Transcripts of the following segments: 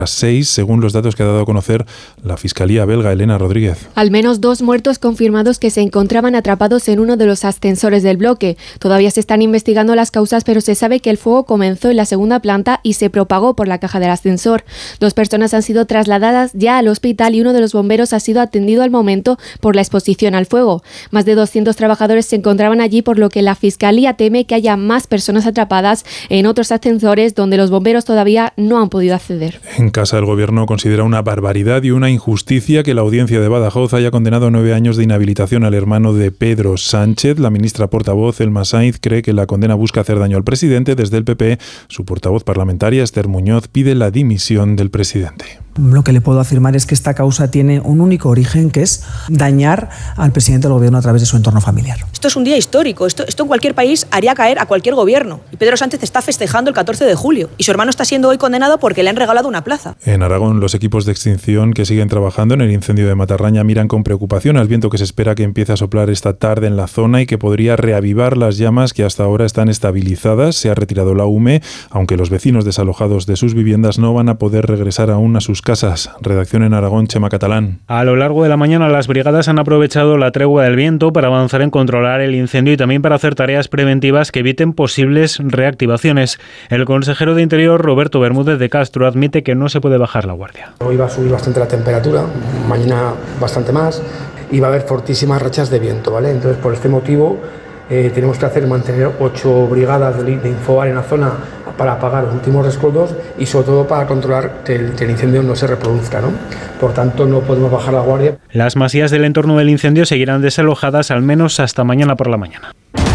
6, según los datos que ha dado a conocer la Fiscalía belga. Elena Rodríguez. Al menos 2 muertos confirmados que se encontraban atrapados en uno de los ascensores del bloque. Todavía se están investigando las causas, pero se sabe que el fuego comenzó en la segunda planta y se propagó por la caja del ascensor. 2 personas han sido trasladadas ya al hospital y uno de los bomberos ha sido atendido al momento por la exposición al fuego. Más de 200 trabajadores se encontraban allí, por lo que la Fiscalía teme que haya más personas atrapadas en otros ascensores donde los bomberos todavía no han podido acceder. En casa del Gobierno considera una barbaridad y una injusticia que la Audiencia de Badajoz haya condenado a 9 años de inhabilitación al hermano de Pedro Sánchez. La ministra portavoz, Elma Sainz, cree que la condena busca hacer daño al presidente. Desde el PP, su portavoz parlamentaria, Esther Muñoz, pide la dimisión del presidente. Lo que le puedo afirmar es que esta causa tiene un único origen, que es dañar al presidente del Gobierno a través de su entorno familiar. Esto es un día histórico. Esto en cualquier país haría caer a cualquier gobierno. Y Pedro Sánchez está festejando el 14 de julio. Y su hermano está siendo hoy condenado porque le han regalado una plaza. En Aragón, los equipos de extinción que siguen trabajando en el incendio de Matarraña miran con preocupación al viento que se espera que empiece a soplar esta tarde en la zona y que podría reavivar las llamas que hasta ahora están estabilizadas. Se ha retirado la UME, aunque los vecinos desalojados de sus viviendas no van a poder regresar aún a sus casas. Redacción en Aragón, Chema Catalán. A lo largo de la mañana, las brigadas han aprovechado la tregua del viento para avanzar en controlar el incendio y también para hacer tareas preventivas que eviten posibles reactivaciones. El consejero de Interior, Roberto Bermúdez de Castro, admite que no se puede bajar la guardia. Hoy va a subir bastante la temperatura, mañana bastante más, y va a haber fortísimas rachas de viento, ¿vale? Entonces, por este motivo, tenemos que mantener 8 brigadas de Infobar en la zona para apagar los últimos rescoldos y sobre todo para controlar que el incendio no se reproduzca, ¿no? Por tanto, no podemos bajar la guardia. Las masías del entorno del incendio seguirán desalojadas al menos hasta mañana por la mañana.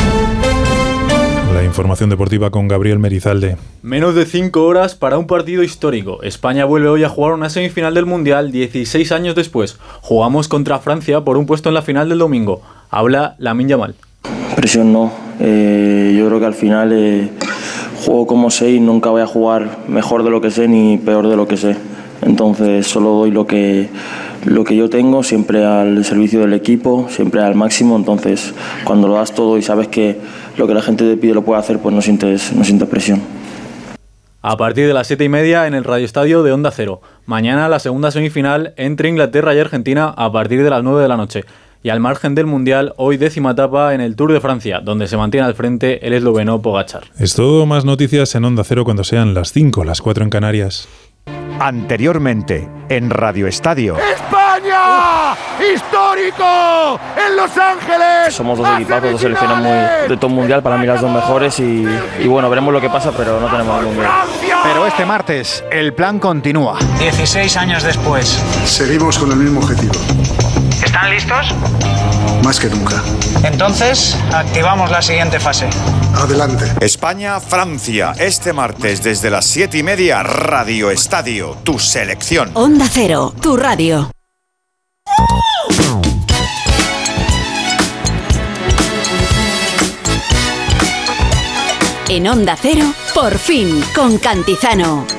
La información deportiva con Gabriel Merizalde. Menos de 5 horas para un partido histórico. España vuelve hoy a jugar una semifinal del Mundial 16 años después. Jugamos contra Francia por un puesto en la final del domingo. Habla Lamine Yamal. Presión no. Yo creo que al final juego como sé y nunca voy a jugar mejor de lo que sé ni peor de lo que sé. Entonces solo doy lo que yo tengo, siempre al servicio del equipo, siempre al máximo. Entonces cuando lo das todo y sabes que lo que la gente te pide lo puede hacer, pues no sientes presión. A partir de las 7:30 en el radioestadio de Onda Cero. Mañana la segunda semifinal entre Inglaterra y Argentina a partir de las 9 de la noche. Y al margen del Mundial, hoy 10ª etapa en el Tour de Francia, donde se mantiene al frente el esloveno Pogačar. Es todo, más noticias en Onda Cero cuando sean las 5, las 4 en Canarias. Anteriormente, en Radio Estadio. ¡España! ¡Histórico! ¡En Los Ángeles! Somos 2 equipazos, 2 selecciones de top mundial, para mí las 2 mejores y bueno, veremos lo que pasa, pero no tenemos ningún miedo. Pero este martes, el plan continúa. 16 años después. Seguimos con el mismo objetivo. ¿Están listos? Más que nunca. Entonces, activamos la siguiente fase. Adelante. España-Francia, este martes desde las 7:30, Radio Estadio, tu selección. Onda Cero, tu radio. En Onda Cero, por fin, con Cantizano.